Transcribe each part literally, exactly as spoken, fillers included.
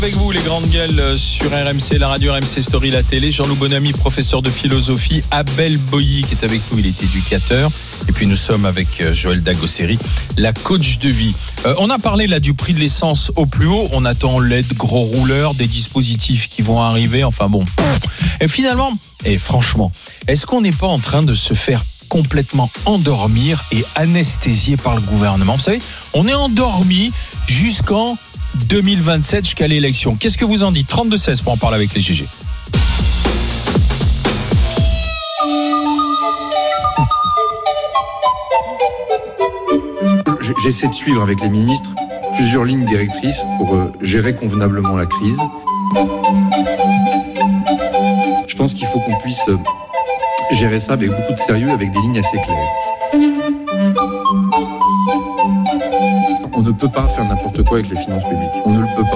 Avec vous, les grandes gueules sur R M C, la radio R M C Story, la télé. Jean-Loup Bonamy, professeur de philosophie. Abel Boilly, qui est avec nous, il est éducateur. Et puis nous sommes avec Joël Dagosseri, la coach de vie. Euh, on a parlé là du prix de l'essence au plus haut. On attend l'aide gros rouleur, des dispositifs qui vont arriver. Enfin bon. Et finalement, et franchement, est-ce qu'on n'est pas en train de se faire complètement endormir et anesthésier par le gouvernement? Vous savez, on est endormi jusqu'en deux mille vingt-sept, jusqu'à l'élection. Qu'est-ce que vous en dites? trente-deux seize pour en parler avec les G G. J'essaie de suivre avec les ministres plusieurs lignes directrices pour euh, gérer convenablement la crise. Je pense qu'il faut qu'on puisse euh, gérer ça avec beaucoup de sérieux, avec des lignes assez claires. On ne peut pas faire n'importe quoi avec les finances publiques. On ne le peut pas.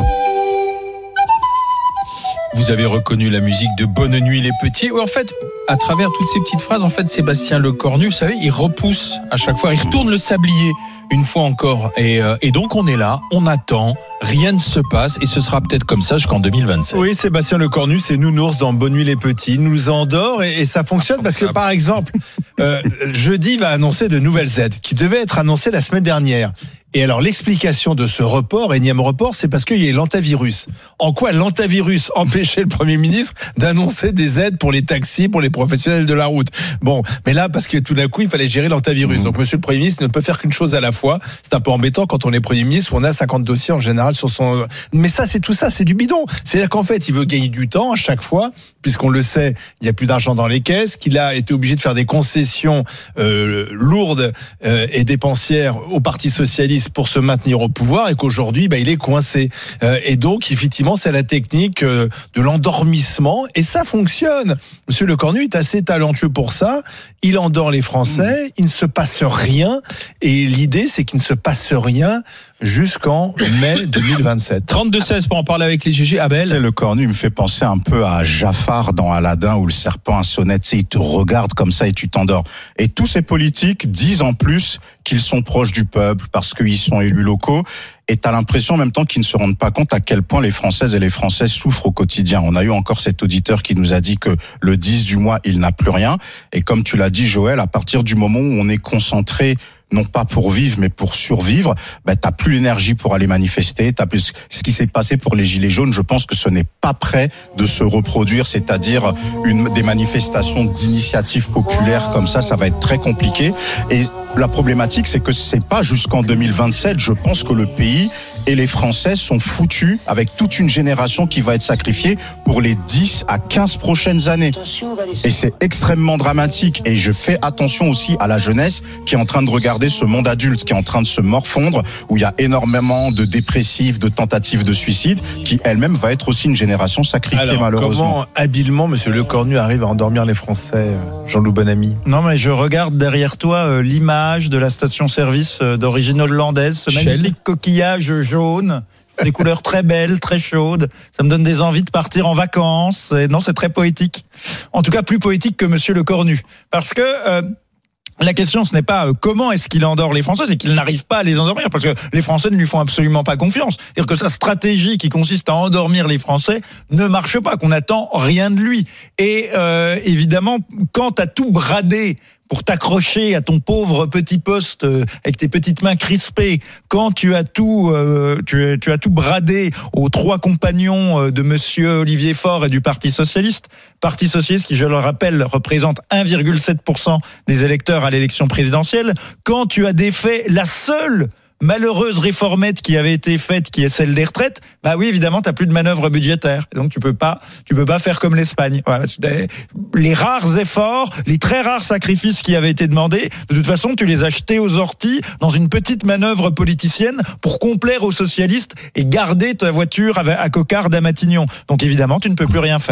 Vous avez reconnu la musique de Bonne Nuit les Petits. Ou en fait, à travers toutes ces petites phrases, en fait, Sébastien Lecornu, vous savez, il repousse à chaque fois, il retourne le sablier une fois encore. Et, euh, et donc, on est là, on attend, rien ne se passe, et ce sera peut-être comme ça jusqu'en deux mille vingt-sept. Oui, Sébastien Lecornu, c'est Nounours dans Bonne Nuit les Petits. Il nous endort et, et ça fonctionne parce que, par exemple, euh, jeudi va annoncer de nouvelles aides qui devaient être annoncées la semaine dernière. Et alors, l'explication de ce report, énième report, c'est parce qu'il y a l'antavirus. En quoi l'antavirus empêchait le Premier ministre d'annoncer des aides pour les taxis, pour les professionnels de la route? Bon, mais là, parce que tout d'un coup, il fallait gérer l'antavirus. Donc, monsieur le Premier ministre ne peut faire qu'une chose à la fois. C'est un peu embêtant quand on est Premier ministre, où on a cinquante dossiers en général sur son... Mais ça, c'est tout ça, c'est du bidon. C'est-à-dire qu'en fait, il veut gagner du temps à chaque fois, puisqu'on le sait, il n'y a plus d'argent dans les caisses, qu'il a été obligé de faire des concessions euh, lourdes euh, et dépensières au Parti socialiste pour se maintenir au pouvoir, et qu'aujourd'hui, bah, il est coincé. Euh, et donc, effectivement, c'est la technique euh, de l'endormissement, et ça fonctionne. Monsieur Lecornu est assez talentueux pour ça. Il endort les Français, il ne se passe rien, et l'idée, c'est qu'il ne se passe rien jusqu'en mai deux mille vingt-sept. trente-deux seize pour en parler avec les G G. Abel. C'est Lecornu, il me fait penser un peu à Jafar dans Aladdin, où le serpent a sonnette, tu sais, il te regarde comme ça et tu t'endors. Et tous ces politiques disent en plus qu'ils sont proches du peuple parce qu'ils sont élus locaux. Et t'as l'impression en même temps qu'ils ne se rendent pas compte à quel point les Françaises et les Français souffrent au quotidien. On a eu encore cet auditeur qui nous a dit que le dix du mois, il n'a plus rien. Et comme tu l'as dit, Joël, à partir du moment où on est concentré, non pas pour vivre, mais pour survivre, ben, t'as plus l'énergie pour aller manifester, t'as plus ce qui s'est passé pour les Gilets jaunes. Je pense que ce n'est pas prêt de se reproduire, c'est-à-dire une, des manifestations d'initiatives populaires comme ça, ça va être très compliqué. Et la problématique, c'est que c'est pas jusqu'en deux mille vingt-sept. Je pense que le pays et les Français sont foutus avec toute une génération qui va être sacrifiée pour les dix à quinze prochaines années. Et c'est extrêmement dramatique. Et je fais attention aussi à la jeunesse qui est en train de regarder ce monde adulte qui est en train de se morfondre, où il y a énormément de dépressifs, de tentatives de suicide, qui elle-même va être aussi une génération sacrifiée. Alors, malheureusement. Comment habilement monsieur Lecornu arrive à endormir les Français, Jean-Loup Bonamy? Non, mais je regarde derrière toi euh, l'image de la station-service euh, d'origine hollandaise, ce Shell. magnifique coquillage jaune. Des couleurs très belles, très chaudes. Ça me donne des envies de partir en vacances. Et non, c'est très poétique. En tout cas, plus poétique que monsieur Lecornu. Parce que... Euh, La question, ce n'est pas comment est-ce qu'il endort les Français, c'est qu'il n'arrive pas à les endormir, parce que les Français ne lui font absolument pas confiance. C'est-à-dire que sa stratégie qui consiste à endormir les Français ne marche pas, qu'on n'attend rien de lui. Et euh, évidemment, quand t'as tout bradé pour t'accrocher à ton pauvre petit poste euh, avec tes petites mains crispées, quand tu as tout, euh, tu, tu as tout bradé aux trois compagnons euh, de monsieur Olivier Faure et du Parti socialiste, Parti socialiste qui, je le rappelle, représente un virgule sept pour cent des électeurs à l'élection présidentielle, quand tu as défait la seule malheureuse réformette qui avait été faite, qui est celle des retraites, bah oui, évidemment, t'as plus de manœuvre budgétaire. Donc, tu peux pas, tu peux pas faire comme l'Espagne. Voilà, les rares efforts, les très rares sacrifices qui avaient été demandés, de toute façon, tu les as jetés aux orties dans une petite manœuvre politicienne pour complaire aux socialistes et garder ta voiture à cocarde à Matignon. Donc, évidemment, tu ne peux plus rien faire.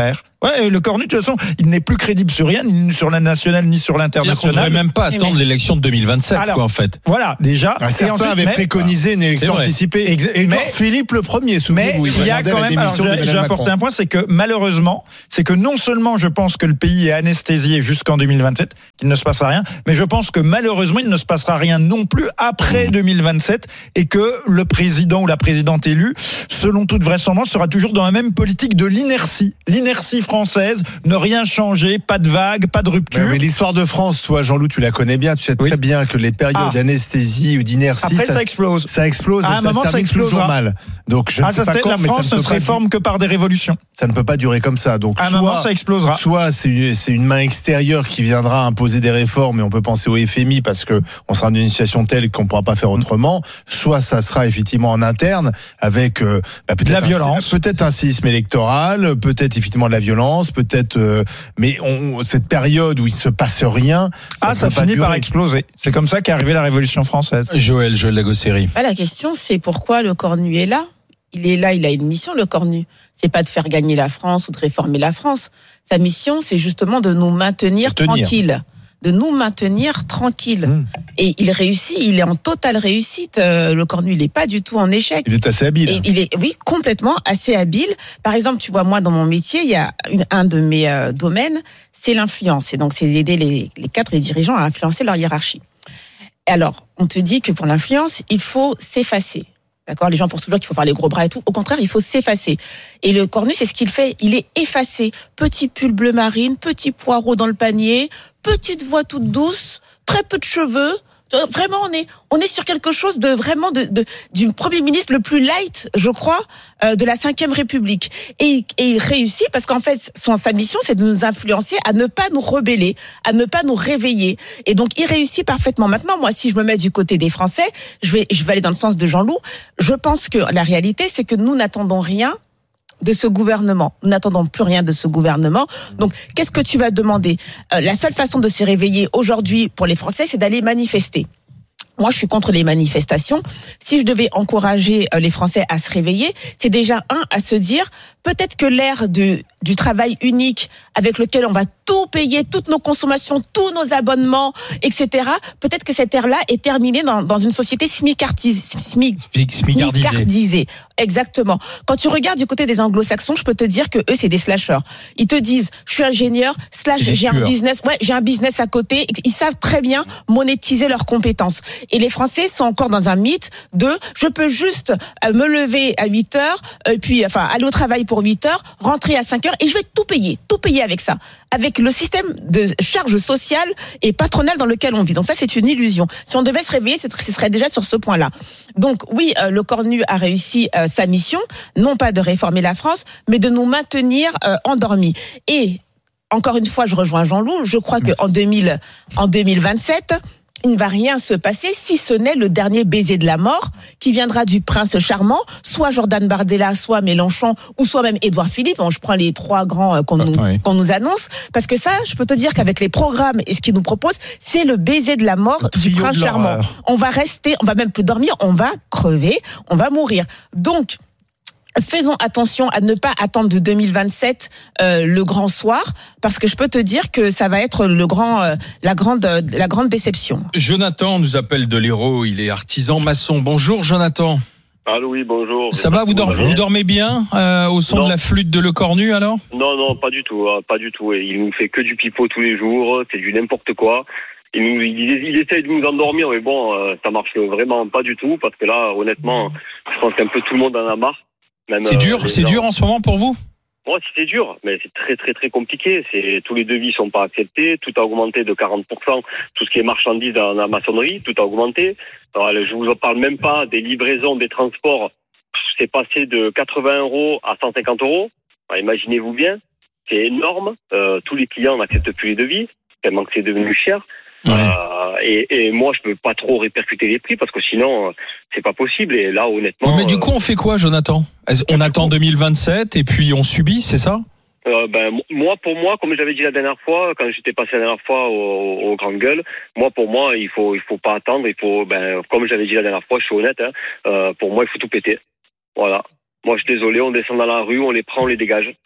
Ouais, le Cornu, de toute façon, il n'est plus crédible sur rien, ni sur la nationale, ni sur C'est-à-dire qu'on ne l'international. devrait même pas attendre l'élection de deux mille vingt-sept, Alors, quoi, en fait. Voilà, déjà. Ah, certains ensuite, avaient mais- préconisé une élection C'est vrai. anticipée. Exa- Et mais- Philippe le premier, Mais souvenez-vous, il y a demandait quand la même, alors, démission je, d'Emmanuel je vais apporter Macron. un point, c'est que malheureusement, c'est que non seulement je pense que le pays est anesthésié jusqu'en deux mille vingt-sept, qu'il ne se passera rien, mais je pense que malheureusement, il ne se passera rien non plus après deux mille vingt-sept et que le président ou la présidente élue, selon toute vraisemblance, sera toujours dans la même politique de l'inertie. L'inertie française, ne rien changer, pas de vague, pas de rupture. Mais, mais l'histoire de France, toi, Jean-Loup, tu la connais bien. Tu sais Oui. très bien que les périodes Ah. d'anesthésie ou d'inertie, Après, ça, ça, explose. ça explose À et un ça moment, ça termine toujours explosera. mal. Donc, je Ah, ne ça, sais pas c'était- quand, la mais ça France ne ne peut se pas réforme que par des révolutions. ça ne peut pas durer comme ça. Donc, À un soit, moment, ça explosera. soit c'est une, c'est une main extérieure qui viendra imposer des réformes et on peut penser au F M I parce que on sera dans une situation telle qu'on ne pourra pas faire autrement. Soit ça sera effectivement en interne avec euh, bah, peut-être De la un- violence. peut-être un séisme électoral, peut-être effectivement de la violence, peut-être. euh, mais on, cette période où il se passe rien, ça Ah, ça peut pas finit par durer. exploser. C'est comme ça qu'est arrivée la Révolution française. Joël, Joël Dagosséry. Ah, la question, c'est pourquoi le Cornu est là. Il est là, il a une mission, le Cornu. C'est pas de faire gagner la France ou de réformer la France. Sa mission, c'est justement de nous maintenir De tenir. tranquilles. De nous maintenir tranquilles. Mmh. Et il réussit, il est en totale réussite. Euh, le Cornu, il est pas du tout en échec. Il est assez habile. Et il est, oui, complètement assez habile. Par exemple, tu vois, moi, dans mon métier, il y a une, un de mes euh, domaines, c'est l'influence. Et donc, c'est d'aider les, les cadres et dirigeants à influencer leur hiérarchie. Et alors, on te dit que pour l'influence, il faut s'effacer. D'accord, les gens pensent toujours qu'il faut faire les gros bras et tout. Au contraire, il faut s'effacer. Et le Cornu, c'est ce qu'il fait. Il est effacé. Petit pull bleu marine, petit poireau dans le panier, petite voix toute douce, très peu de cheveux. Vraiment, on est, on est sur quelque chose de vraiment de, de du Premier ministre le plus light, je crois, euh, de la Cinquième République. Et, et il réussit parce qu'en fait, son, sa mission, c'est de nous influencer à ne pas nous rebeller, à ne pas nous réveiller. Et donc, il réussit parfaitement. Maintenant, moi, si je me mets du côté des Français, je vais, je vais aller dans le sens de Jean-Loup. Je pense que la réalité, c'est que nous n'attendons rien de ce gouvernement. Nous n'attendons plus rien de ce gouvernement. Donc, qu'est-ce que tu vas demander ? euh, La seule façon de se réveiller aujourd'hui pour les Français, c'est d'aller manifester. Moi, je suis contre les manifestations. Si je devais encourager les Français à se réveiller, c'est déjà un, à se dire, peut-être que l'ère du, du travail unique avec lequel on va tout payer, toutes nos consommations, tous nos abonnements, et cetera, peut-être que cette ère-là est terminée dans, dans une société smicardisée. Smic, Smicardisé. smicardisée. Exactement. Quand tu regardes du côté des anglo-saxons, je peux te dire que eux, c'est des slasheurs. Ils te disent, je suis ingénieur, slash, C'est des j'ai un tueurs. business, ouais, j'ai un business à côté. Ils savent très bien monétiser leurs compétences. Et les Français sont encore dans un mythe de, je peux juste euh, me lever à huit heures, euh, puis, enfin, aller au travail pour huit heures, rentrer à cinq heures, et je vais tout payer, tout payer avec ça. Avec le système de charge sociale et patronale dans lequel on vit. Donc ça, c'est une illusion. Si on devait se réveiller, ce serait déjà sur ce point-là. Donc oui, euh, le Cornu a réussi euh, sa mission, non pas de réformer la France, mais de nous maintenir euh, endormis. Et encore une fois, je rejoins Jean-Loup, je crois qu'en deux mille, en deux mille vingt-sept, il ne va rien se passer si ce n'est le dernier baiser de la mort qui viendra du prince charmant, soit Jordan Bardella, soit Mélenchon, ou soit même Édouard Philippe. Bon, je prends les trois grands euh, qu'on nous, oui. qu'on nous annonce, parce que ça, je peux te dire qu'avec les programmes et ce qu'ils nous proposent, c'est le baiser de la mort Le du trio prince de charmant. l'horreur. On va rester, on va même plus dormir, on va crever, on va mourir. Donc, faisons attention à ne pas attendre de deux mille vingt-sept euh, le grand soir, parce que je peux te dire que ça va être le grand, euh, la grande, euh, la grande déception. Jonathan nous appelle de l'Hérault, il est artisan maçon. Bonjour Jonathan. Allô, oui, bonjour. Ça va, vous, dor- vous dormez bien euh, au son Non. de la flûte de Le Cornu alors ? Non, non, pas du tout, hein, pas du tout. Et il nous fait que du pipeau tous les jours, c'est du n'importe quoi. Il, nous, il, il essaye de nous endormir, mais bon, euh, ça marche vraiment pas du tout, parce que là, honnêtement, je pense qu'un peu tout le monde en a marre. Même, C'est euh, dur, les c'est gens- dur en ce moment pour vous ? Moi, c'est dur, mais c'est très, très, très compliqué. C'est, tous les devis sont pas acceptés, tout a augmenté de quarante pour cent. Tout ce qui est marchandises dans la maçonnerie, tout a augmenté. Alors, je vous en parle même pas des livraisons, des transports. C'est passé de quatre-vingts euros à cent cinquante euros. Alors, imaginez-vous bien, c'est énorme. Euh, tous les clients n'acceptent plus les devis, tellement que c'est devenu cher. Ouais. Euh, et, et moi, je peux pas trop répercuter les prix parce que sinon, euh, c'est pas possible. Et là, honnêtement, Oui, mais du euh, coup, on fait quoi, Jonathan ? Est-ce- On attend deux mille vingt-sept et puis on subit, c'est ça ? Euh, ben, moi, pour moi, comme j'avais dit la dernière fois, quand j'étais passé la dernière fois au, au Grand Gueule, moi, pour moi, il faut, il faut pas attendre. Il faut, ben, comme j'avais dit la dernière fois, je suis honnête. Hein, euh, pour moi, il faut tout péter. Voilà. Moi, je suis désolé. On descend dans la rue, on les prend, on les dégage.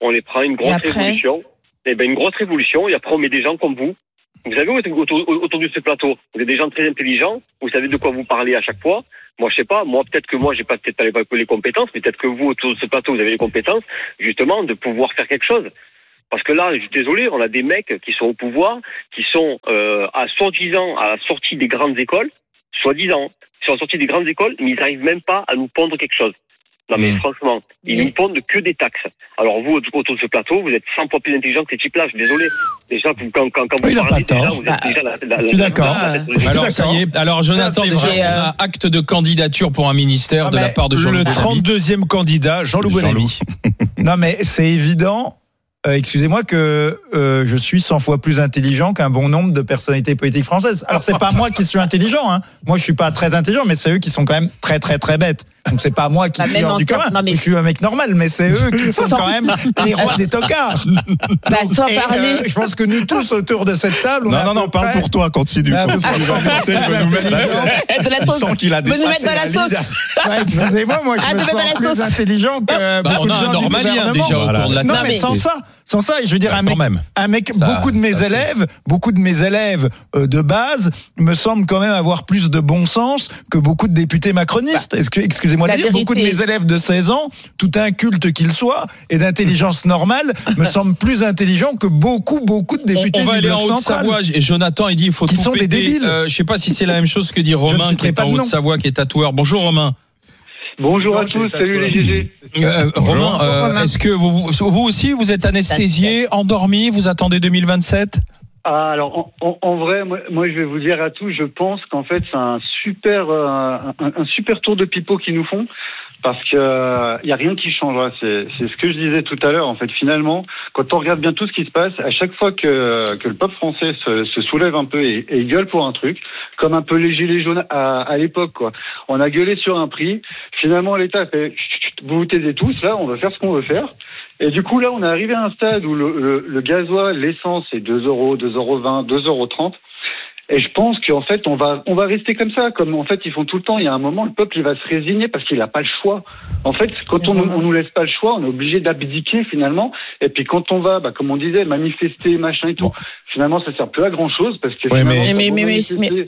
on les prend une grosse révolution. Eh ben, une grosse révolution, et après on met des gens comme vous. Vous savez, autour, autour de ce plateau, vous êtes des gens très intelligents, vous savez de quoi vous parlez à chaque fois. Moi, je sais pas, moi, peut-être que moi, j'ai pas peut-être pas les compétences, mais peut-être que vous, autour de ce plateau, vous avez les compétences, justement, de pouvoir faire quelque chose. Parce que là, je suis désolé, on a des mecs qui sont au pouvoir, qui sont, euh, à soi-disant, à la sortie des grandes écoles, soi-disant, ils sont sortis des grandes écoles, mais ils n'arrivent même pas à nous pondre quelque chose. Non mais mmh. franchement, ils ne mmh. nous pondent que des taxes. Alors vous, autour de ce plateau, vous êtes cent fois plus intelligents que ces types-là, je suis désolé. Déjà, quand, quand, quand oui, vous parlez, déjà, vous êtes bah, déjà la, la, je suis d'accord. La, alors ça y est, alors Jonathan, déjà, on a acte de candidature pour un ministère ah, de la part de Jean-Loup Le trente-deuxième candidat, Jean-Loup Bonamy. Non mais c'est évident. Euh, excusez-moi que euh, je suis cent fois plus intelligent qu'un bon nombre de personnalités politiques françaises. Alors c'est pas moi qui suis intelligent, hein. Moi je suis pas très intelligent, mais c'est eux qui sont quand même très très très bêtes. Donc c'est pas moi qui bah, suis hors du commun. Non, mais... Je suis un mec normal, mais c'est eux qui sont quand même les rois des tocards. Bah, sans Et, parler. Euh, je pense que nous tous autour de cette table. Non non non, parle près... pour toi, continue. Bah, continue. Il veut nous mettre de la sauce. Qu'il a veut nous mettre dans la sauce. Ouais, excusez-moi, moi je ah, me sens plus sauce. intelligent que bah, beaucoup on a de gens un normalien déjà voilà. autour de la table. Non mais sans ça, sans ça, je veux dire un mec, un mec ça, beaucoup de mes ça, élèves, beaucoup de mes élèves euh, de base me semblent quand même avoir plus de bon sens que beaucoup de députés macronistes. Est-ce que, excusez-moi de dire, vérité. Beaucoup de mes élèves de seize ans, tout inculte qu'ils soient, et d'intelligence normale, me semblent plus intelligents que beaucoup, beaucoup de députés on, on va du aller en Haute-Savoie. Et Jonathan, il dit il faut qui tout sont péter. Des débiles. Euh, je sais pas si c'est la même chose que dit Romain qui est en Haute-Savoie, qui est tatoueur. Bonjour Romain. Bonjour à tous, salut les G G. Euh, Romain, euh, est-ce que vous, vous aussi vous êtes anesthésié, endormi, vous attendez deux mille vingt-sept? Ah, alors en, en, en vrai, moi, moi je vais vous dire à tous, je pense qu'en fait c'est un super, euh, un, un super tour de pipeau qu'ils nous font. Parce que il euh, y a rien qui change. C'est, c'est ce que je disais tout à l'heure. En fait, finalement, quand on regarde bien tout ce qui se passe, à chaque fois que que le peuple français se, se soulève un peu et, et gueule pour un truc, comme un peu les gilets jaunes à, à l'époque, quoi. On a gueulé sur un prix. Finalement, l'État fait vous vous taisez tous. Là, on va faire ce qu'on veut faire. Et du coup, là, on est arrivé à un stade où le, le, le gasoil, l'essence, est deux euros, deux euros vingt, deux euros trente. Et je pense qu'en fait, on va, on va rester comme ça, comme en fait ils font tout le temps. Il y a un moment, le peuple il va se résigner parce qu'il n'a pas le choix. En fait, quand on, on nous laisse pas le choix, on est obligé d'abdiquer finalement. Et puis quand on va, bah, comme on disait, manifester, machin et tout, bon. Finalement, ça sert plus à grand chose parce que ouais, finalement, mais, mais, mais, mais, mais...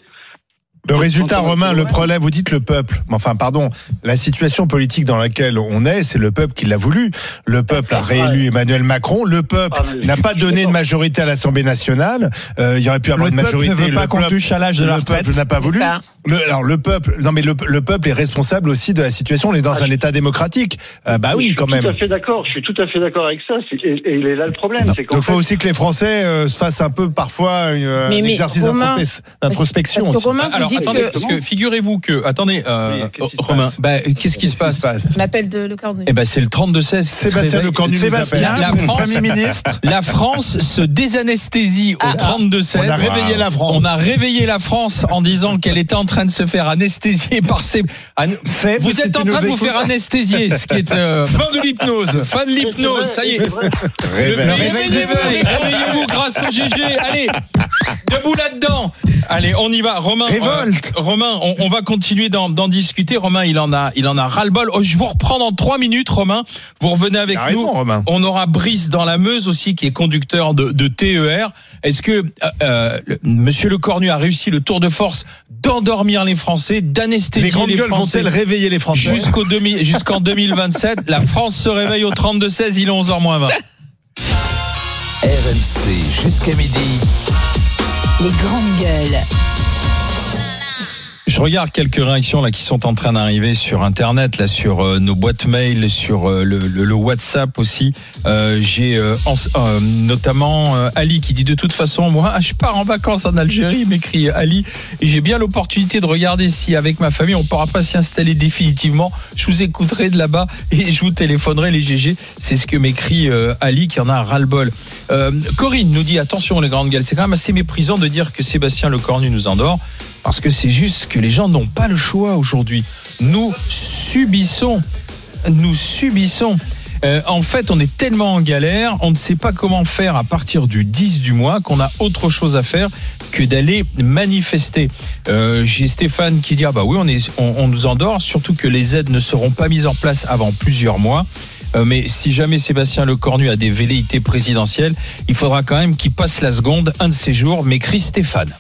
Le résultat, Romain, le problème, vous dites le peuple. Enfin, pardon, la situation politique dans laquelle on est, c'est le peuple qui l'a voulu. Le peuple a réélu Emmanuel Macron. Le peuple ah, n'a pas donné de majorité à l'Assemblée nationale. Euh, il y aurait pu avoir le une majorité. Le peuple ne veut pas qu'on touche à l'âge de la retraite. Le peuple n'a pas voulu. Le, alors le peuple, non mais le, le peuple est responsable aussi de la situation. On est dans ah, un je... État démocratique. Euh, bah oui, quand même. Je suis tout à fait d'accord. Je suis tout à fait d'accord avec ça. C'est, et, et il est là le problème. Non. C'est qu'en Donc, il faut fait... aussi que les Français euh, se fassent un peu parfois euh, mais, un exercice Romain, d'introspection. Parce que Romain, alors, vous dites attendez, que... parce que figurez-vous que, attendez, euh, oui, qu'est-ce Romain, bah, qu'est-ce qui se passe, passe L'appel de Le Cornu. Eh ben, c'est le trente-deux seize. Sébastien Le Cornu nous appelle. La, la France, Premier ministre. La France se désanesthésie au trente-deux seize. On a réveillé la France. On a réveillé la France en disant qu'elle était en train de se faire anesthésier par ses. C'est, vous êtes en train de vous faire anesthésier, ce qui est euh... fin de l'hypnose. Fin de l'hypnose, ça y est. Réveil. Réveillez-vous, réveillez-vous grâce au G G. Allez, debout là-dedans. Allez, on y va, Romain. Révolte. Euh, Romain, on, on va continuer d'en, d'en discuter. Romain, il en a, il en a ras-le-bol. Oh, je vous reprends dans trois minutes, Romain. Vous revenez avec nous. Raison, Romain. On aura Brice dans la Meuse aussi, qui est conducteur de, de T E R. Est-ce que euh, euh, Monsieur Le Cornu a réussi le tour de force d'endormir les Français, d'anesthésier les grandes les gueules Français vont-elles réveiller les Français jusqu'au demi, jusqu'en deux mille vingt-sept? La France se réveille au trente-deux seize. Il est onze heures moins vingt. R M C jusqu'à midi. Les grandes gueules. Je regarde quelques réactions là qui sont en train d'arriver sur Internet, là sur euh, nos boîtes mail, sur euh, le, le, le WhatsApp aussi. Euh, j'ai euh, en, euh, notamment euh, Ali qui dit de toute façon moi je pars en vacances en Algérie, m'écrit Ali, et j'ai bien l'opportunité de regarder si avec ma famille on pourra pas s'y installer définitivement. Je vous écouterai de là-bas et je vous téléphonerai les G G. C'est ce que m'écrit euh, Ali qui en a ras-le-bol. Euh, Corinne nous dit attention les grandes gueules, c'est quand même assez méprisant de dire que Sébastien Le Cornu nous endort. Parce que c'est juste que les gens n'ont pas le choix aujourd'hui. Nous subissons, nous subissons. Euh, en fait, on est tellement en galère, on ne sait pas comment faire à partir du dix du mois, qu'on a autre chose à faire que d'aller manifester. Euh, j'ai Stéphane qui dit ah bah oui, on est, on, on nous endort, surtout que les aides ne seront pas mises en place avant plusieurs mois. Euh, mais si jamais Sébastien Lecornu a des velléités présidentielles, il faudra quand même qu'il passe la seconde un de ces jours, m'écrit Stéphane.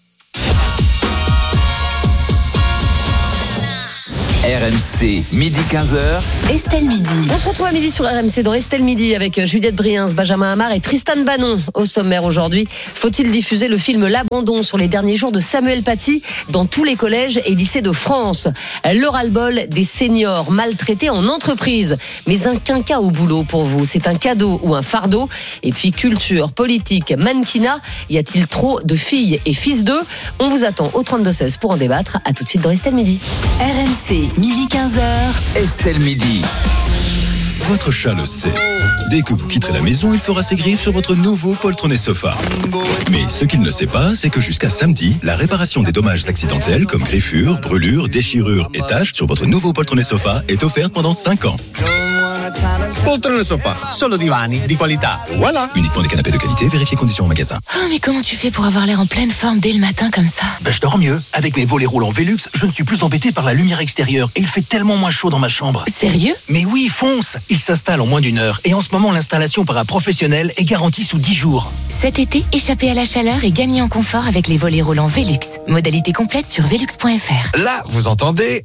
R M C, midi quinze heures. Estelle Midi. On se retrouve à midi sur R M C dans Estelle Midi avec Juliette Briens, Benjamin Hamar et Tristan Bannon au sommaire aujourd'hui. Faut-il diffuser le film L'Abandon sur les derniers jours de Samuel Paty dans tous les collèges et lycées de France? Le ras-le-bol des seniors maltraités en entreprise. Mais un quinquas au boulot pour vous, c'est un cadeau ou un fardeau? Et puis culture, politique, mannequinat, y a-t-il trop de filles et fils d'eux? On vous attend au trente-deux seize pour en débattre. À tout de suite dans Estelle Midi. R M C, midi quinze heures. Estelle Midi. Votre chat le sait. Dès que vous quitterez la maison, il fera ses griffes sur votre nouveau poltronné sofa. Mais ce qu'il ne sait pas, c'est que jusqu'à samedi, la réparation des dommages accidentels comme griffures, brûlures, déchirures et taches sur votre nouveau poltronné sofa est offerte pendant cinq ans. Poltrone sofa, solo divani di qualità. Voilà. Uniquement des canapés de qualité, vérifiez conditions au magasin. Oh, mais comment tu fais pour avoir l'air en pleine forme dès le matin comme ça? Ben, je dors mieux. Avec mes volets roulants Velux, je ne suis plus embêté par la lumière extérieure et il fait tellement moins chaud dans ma chambre. Sérieux? Mais oui, fonce. Il s'installe en moins d'une heure et en ce moment, l'installation par un professionnel est garantie sous dix jours. Cet été, échappez à la chaleur et gagnez en confort avec les volets roulants Velux. Modalité complète sur velux point f r. Là, vous entendez?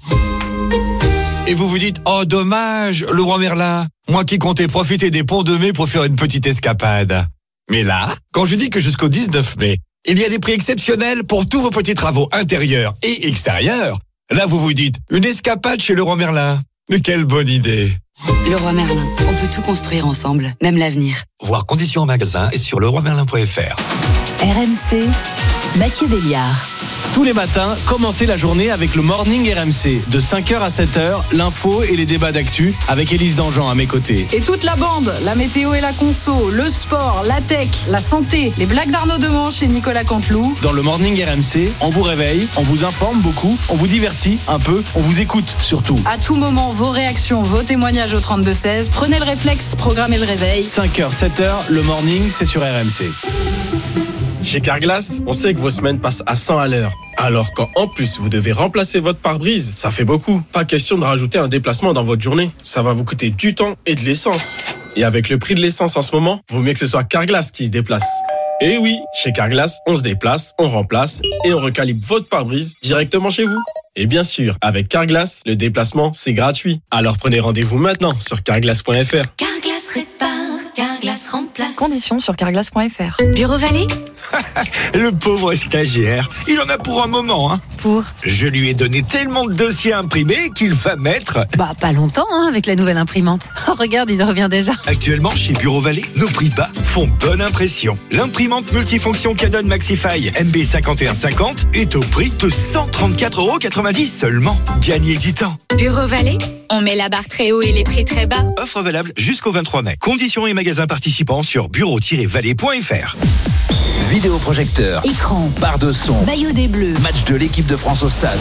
Et vous vous dites, oh dommage, le roi Merlin. Moi qui comptais profiter des ponts de mai pour faire une petite escapade. Mais là, quand je dis que jusqu'au dix-neuf mai, il y a des prix exceptionnels pour tous vos petits travaux intérieurs et extérieurs, là vous vous dites, une escapade chez le roi Merlin. Mais quelle bonne idée. Le roi Merlin, on peut tout construire ensemble, même l'avenir. Voir conditions en magasin et sur le roi merlin point f r. R M C, Mathieu Béliard. Tous les matins, commencez la journée avec le Morning R M C. De cinq heures à sept heures, l'info et les débats d'actu avec Élise Dangean à mes côtés. Et toute la bande, la météo et la conso, le sport, la tech, la santé, les blagues d'Arnaud Demanche et Nicolas Canteloup. Dans le Morning R M C, on vous réveille, on vous informe beaucoup, on vous divertit un peu, on vous écoute surtout. À tout moment, vos réactions, vos témoignages au trente-deux seize. Prenez le réflexe, programmez le réveil. cinq heures, sept heures, le Morning, c'est sur R M C. Chez Carglass, on sait que vos semaines passent à cent à l'heure. Alors quand en plus vous devez remplacer votre pare-brise, ça fait beaucoup. Pas question de rajouter un déplacement dans votre journée. Ça va vous coûter du temps et de l'essence. Et avec le prix de l'essence en ce moment, vaut mieux que ce soit Carglass qui se déplace. Et oui, chez Carglass, on se déplace, on remplace et on recalibre votre pare-brise directement chez vous. Et bien sûr, avec Carglass, le déplacement, c'est gratuit. Alors prenez rendez-vous maintenant sur carglass point f r. Carglass répare, Carglass remplace. Conditions sur carglass point f r. Bureau Vallée. Le pauvre stagiaire, il en a pour un moment, hein. Pour? Je lui ai donné tellement de dossiers à imprimer qu'il va mettre... Bah, pas longtemps, hein, avec la nouvelle imprimante. Oh, regarde, il revient déjà. Actuellement, chez Bureau Vallée, nos prix bas font bonne impression. L'imprimante multifonction Canon Maxify M B cinquante et un cinquante est au prix de cent trente-quatre euros quatre-vingt-dix seulement. Gagnez du temps. Bureau Vallée, on met la barre très haut et les prix très bas. Offre valable jusqu'au vingt-trois mai. Conditions et magasins participants sur bureau tiret vallée point f r. Vidéoprojecteur, écran, barre de son, maillot des Bleus, match de l'équipe de France au stade.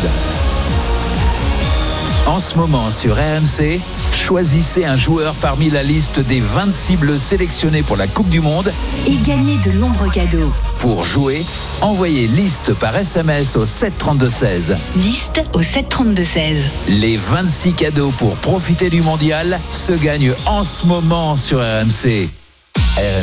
En ce moment sur R M C, choisissez un joueur parmi la liste des vingt-six bleus sélectionnés pour la Coupe du Monde et gagnez de nombreux cadeaux. Pour jouer, envoyez liste par S M S au sept trente-deux seize. Liste au sept trente-deux seize. Les vingt-six cadeaux pour profiter du mondial se gagnent en ce moment sur R M C. R M C.